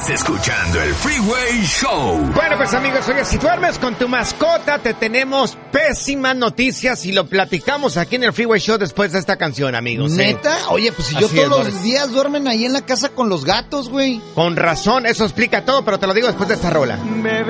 Escuchando el Freeway Show. Bueno, pues amigos, oye, si duermes con tu mascota, te tenemos pésimas noticias y lo platicamos aquí en el Freeway Show después de esta canción, amigos. ¿Neta? Oye, pues si yo todos los días duermen ahí en la casa con los gatos, güey. Con razón, eso explica todo, pero te lo digo después de esta rola.